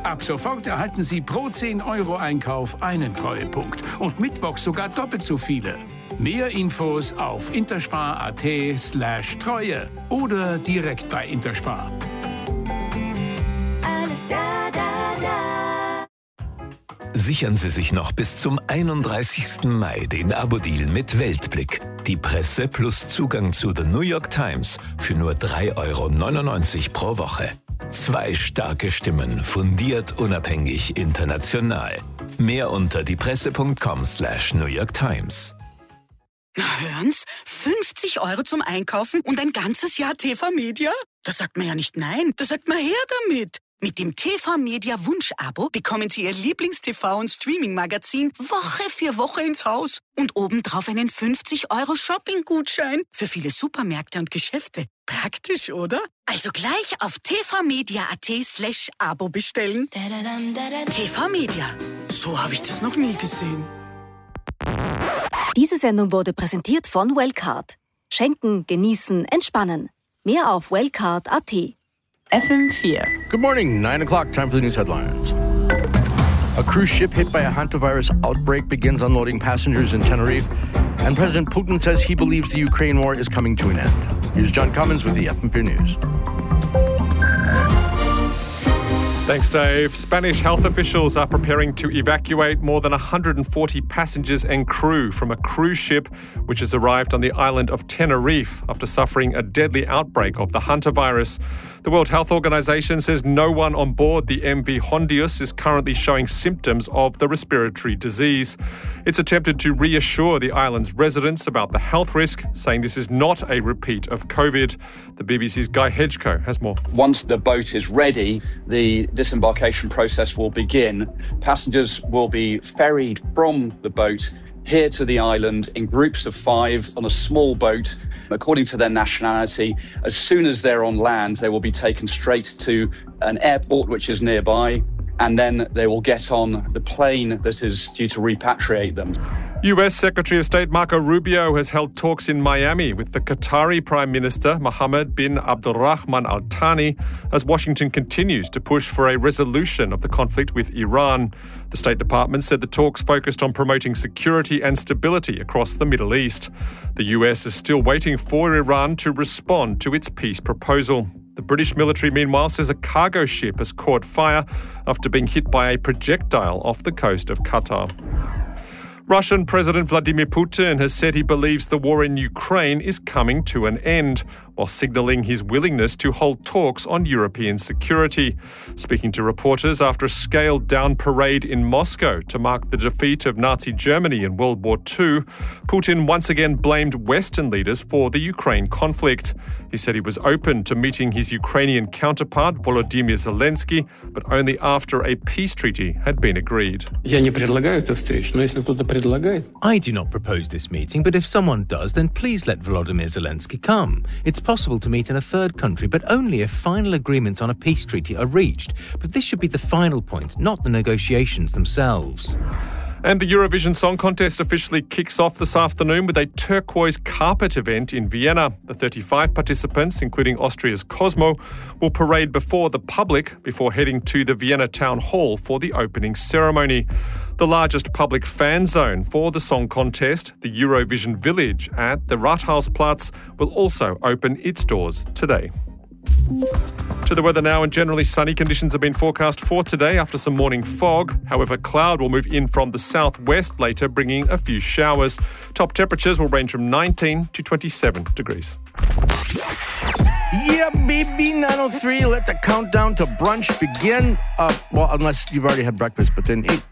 Ab sofort erhalten Sie pro 10 € Einkauf einen Treuepunkt und mittwochs sogar doppelt so viele. Mehr Infos auf interspar.at/Treue oder direkt bei Interspar. Alles da, da, da. Sichern Sie sich noch bis zum 31. Mai den Abo-Deal mit Weltblick. Die Presse plus Zugang zu The New York Times für nur 3,99 € pro Woche. 2 starke Stimmen, fundiert, unabhängig, international. Mehr unter diepresse.com/New York Times. Na hören's, 50 € zum Einkaufen und ein ganzes Jahr TV Media? Da sagt man ja nicht nein, da sagt man her damit. Mit dem TV Media Wunsch-Abo bekommen Sie Ihr Lieblings-TV- und Streaming-Magazin Woche für Woche ins Haus und obendrauf einen 50 € Shopping-Gutschein für viele Supermärkte und Geschäfte. Praktisch, oder? Also gleich auf tvmedia.at/Abo bestellen. TV Media. So habe ich das noch nie gesehen. Diese Sendung wurde präsentiert von Wellcard. Schenken, genießen, entspannen. Mehr auf wellcard.at. FM4. Good morning, 9 o'clock, time for the news headlines. A cruise ship hit by a hantavirus outbreak begins unloading passengers in Tenerife, and President Putin says he believes the Ukraine war is coming to an end. Here's John Cummins with the FM4 News. Thanks, Dave. Spanish health officials are preparing to evacuate more than 140 passengers and crew from a cruise ship which has arrived on the island of Tenerife after suffering a deadly outbreak of the hantavirus. The World Health Organization says no one on board the MV Hondius is currently showing symptoms of the respiratory disease. It's attempted to reassure the island's residents about the health risk, saying this is not a repeat of COVID. The BBC's Guy Hedgecoe has more. Once the boat is ready, the disembarkation process will begin. Passengers will be ferried from the boat here to the island in groups of 5 on a small boat, according to their nationality. As soon as they're on land, they will be taken straight to an airport which is nearby, and then they will get on the plane that is due to repatriate them. US Secretary of State Marco Rubio has held talks in Miami with the Qatari Prime Minister Mohammed bin Abdulrahman Al Thani as Washington continues to push for a resolution of the conflict with Iran. The State Department said the talks focused on promoting security and stability across the Middle East. The US is still waiting for Iran to respond to its peace proposal. The British military, meanwhile, says a cargo ship has caught fire after being hit by a projectile off the coast of Qatar. Russian President Vladimir Putin has said he believes the war in Ukraine is coming to an end, while signalling his willingness to hold talks on European security. Speaking to reporters after a scaled-down parade in Moscow to mark the defeat of Nazi Germany in World War II, Putin once again blamed Western leaders for the Ukraine conflict. He said he was open to meeting his Ukrainian counterpart, Volodymyr Zelensky, but only after a peace treaty had been agreed. I do not propose this meeting, but if someone does, then please let Volodymyr Zelensky come. It's possible to meet in a third country, but only if final agreements on a peace treaty are reached. But this should be the final point, not the negotiations themselves. And the Eurovision Song Contest officially kicks off this afternoon with a turquoise carpet event in Vienna. The 35 participants, including Austria's Cosmo, will parade before the public before heading to the Vienna Town Hall for the opening ceremony. The largest public fan zone for the song contest, the Eurovision Village at the Rathausplatz, will also open its doors today. To the weather now, and generally sunny conditions have been forecast for today after some morning fog. However, cloud will move in from the southwest later, bringing a few showers. Top temperatures will range from 19 to 27 degrees. Yeah, baby, 9:03. Let the countdown to brunch begin. Well, unless you've already had breakfast, but then